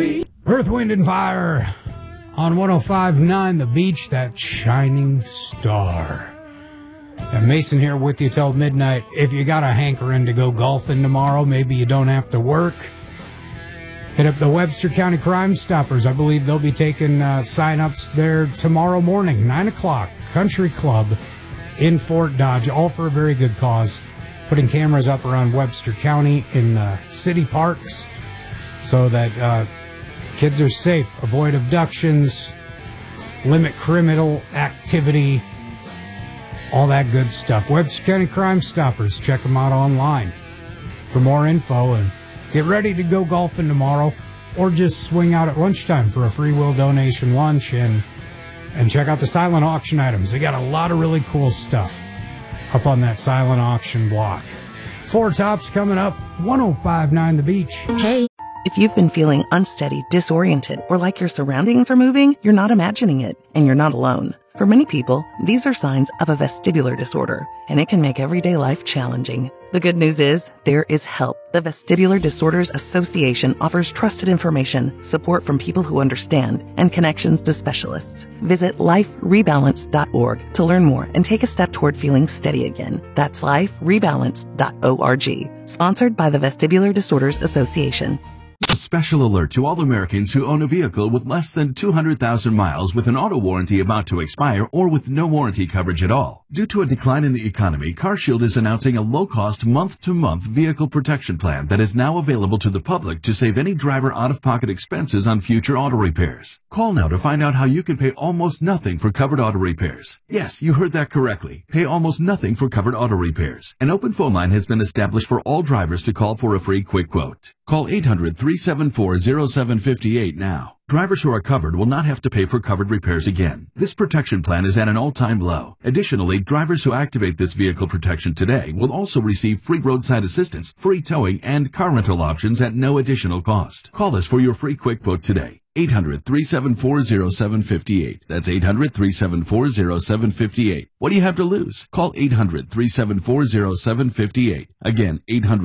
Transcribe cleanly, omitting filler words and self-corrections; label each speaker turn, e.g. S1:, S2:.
S1: Earth, Wind, and Fire on 105.9 The Beach, that shining star. And Mason here with you till midnight. If you got a hankering to go golfing tomorrow, maybe you don't have to work, hit up the Webster County Crime Stoppers. I believe they'll be taking sign-ups there tomorrow morning, 9 o'clock, Country Club in Fort Dodge, all for a very good cause. Putting cameras up around Webster County in city parks so that kids are safe, avoid abductions, limit criminal activity, all that good stuff. Webster County Crime Stoppers, check them out online for more info, and get ready to go golfing tomorrow, or just swing out at lunchtime for a free will donation lunch and check out the silent auction items. They got a lot of really cool stuff up on that silent auction block. Four Tops coming up, 105.9 The Beach.
S2: Hey. If you've been feeling unsteady, disoriented, or like your surroundings are moving, you're not imagining it, and you're not alone. For many people, these are signs of a vestibular disorder, and it can make everyday life challenging. The good news is, there is help. The Vestibular Disorders Association offers trusted information, support from people who understand, and connections to specialists. Visit liferebalance.org to learn more and take a step toward feeling steady again. That's liferebalance.org. Sponsored by the Vestibular Disorders Association.
S3: A special alert to all Americans who own a vehicle with less than 200,000 miles with an auto warranty about to expire or with no warranty coverage at all. Due to a decline in the economy, CarShield is announcing a low-cost month-to-month vehicle protection plan that is now available to the public to save any driver out-of-pocket expenses on future auto repairs. Call now to find out how you can pay almost nothing for covered auto repairs. Yes, you heard that correctly. Pay almost nothing for covered auto repairs. An open phone line has been established for all drivers to call for a free quick quote. Call 800-374-0758 now. Drivers who are covered will not have to pay for covered repairs again. This protection plan is at an all-time low. Additionally, drivers who activate this vehicle protection today will also receive free roadside assistance, free towing, and car rental options at no additional cost. Call us for your free quick quote today. 800-374-0758. That's 800-374-0758. What do you have to lose? Call 800-374-0758. Again, 800